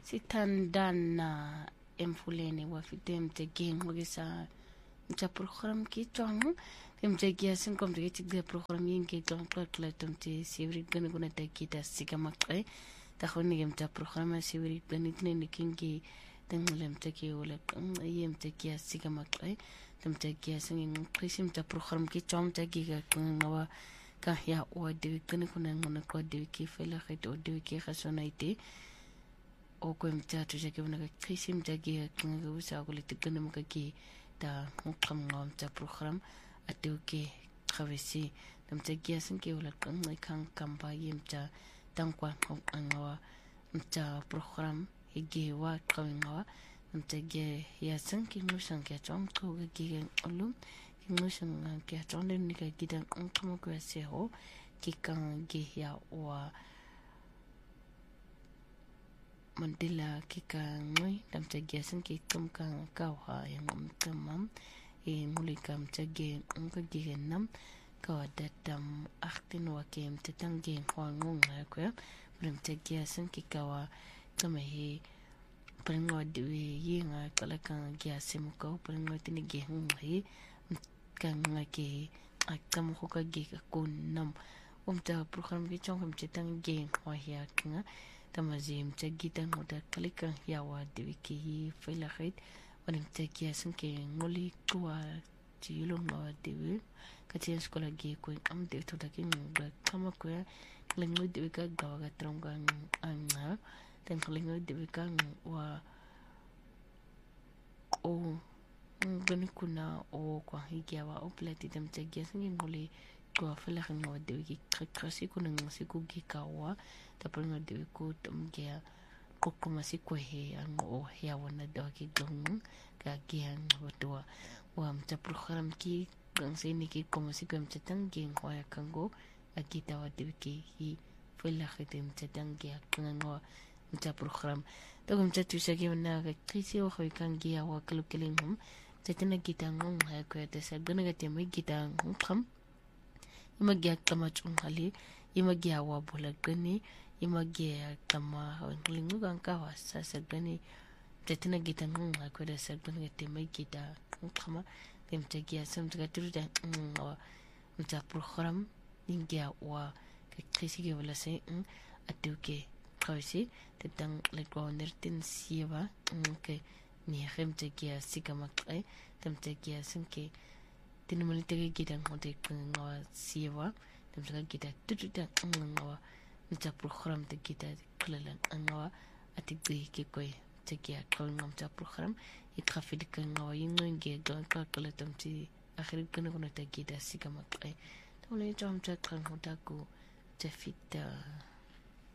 sithandana emfuleni wafite mtegeng ngisa mcha program ki chong mtegia sinkom de tigde program yinge don klakla tumte sivri gane guna takita sigamakre ta khoni mcha program sivri gane tne kingi tanglem take wala yem takia sigamakre tumtegia singin krisim ta program ki chong tagiga ngawa ka ya o de gane kuna ngona ko de ki fela khit o de ki khasonaite o ko mta tu jake una krisim tagia kinga usa ko le tikane mukaki ta ngam ngam ta program atuke travesi tamtagia sinke wala kan kamba yimta tankwa ngwa mta program igewa kawinga tamtagia ya sinke mushan ke chong ko ge olum mushan ke chong ni ka gidan ngam ko seho kikan ge ya wa mandila kikangoi tamtagia sinke tumkan kawa yang tamam mulika mtage ngage nam ka datam achtin wakem tatange hwangunga kwa mtage sinke kawa kama he pringo de yinga kalaka gya simuko pringo tinige he kanga ke akam hoka ge kunam umta program ge chong mtatange hwa kinga tamazim tagita ngoda kalika yawa dewiki filahit waning tagia sinke ngoli kwa tiyulo ngawa dewi katiyan sekolah ge ko am de to takin ga kama ko lengo dewi ka gawa ga tronga anga dan lengo dewi ka wa o ngani kuna o kwa higiawa o plati tam tagia sinke ngoli kwa filahin ngawa dewi ki krasi kuna ngasiku ge kawa tapos nga dewi ko tumgia koko masiko he ang o ya wana daw ki dong kagihan watua wa mta program ki gang sini ki ko masiko mta tangging hoya kango akita wa dewi ki hi fela khitem mta tangia kango mta program to mta tusa ki na ka krisi o hoy kangia wa kalukelingum tatana gitangong ha ko ta sa gana ga temay gitang kham imagya kamachung hali imagya wa bulagani imagya kama nglingu ganka wasa sagani tetina gitangung ko da sagani temay kita khama temtagia samtaga turuda mta program ingya wa krisi ge wala se atuke kawsi tetang lekwa nertin siwa ke ni khemtagia sigamakre temtagia sinke tinumalitege gitan hote ngawa siwa temtaga kita turuda ngawa mta program te kita klalan ngawa atigbe ke koy tagia kawin mta program itrafid ka ngawa yinge gan ka klatam ti akhir kana kuna tagida sigamakre tole jam ta kan hotaku tafita